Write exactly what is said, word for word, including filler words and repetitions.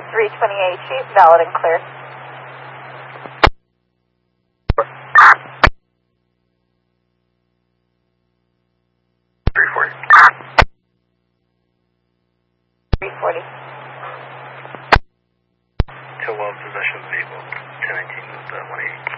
three twenty-eight, she's valid and clear. three forty. three forty. Till well possession of vehicle, ten nineteen with uh, one eighty.